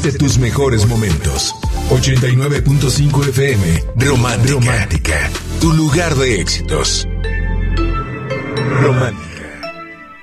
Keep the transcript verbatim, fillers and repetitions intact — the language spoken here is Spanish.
viviste tus mejores momentos. ochenta y nueve punto cinco F M, Romántica. Romántica, tu lugar de éxitos. Romántica.